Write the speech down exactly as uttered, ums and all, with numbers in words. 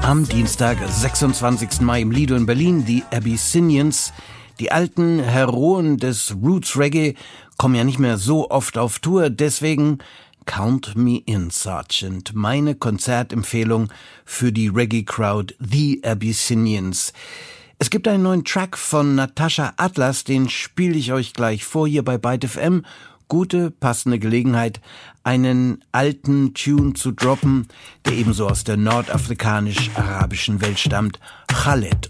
Am Dienstag, sechsundzwanzigsten Mai im Lido in Berlin, die Abyssinians. Die alten Heroen des Roots Reggae kommen ja nicht mehr so oft auf Tour, deswegen Count Me In, Sergeant. Meine Konzertempfehlung für die Reggae-Crowd The Abyssinians. Es gibt einen neuen Track von Natascha Atlas, den spiele ich euch gleich vor hier bei Byte F M. Gute, passende Gelegenheit, einen alten Tune zu droppen, der ebenso aus der nordafrikanisch-arabischen Welt stammt. Khaled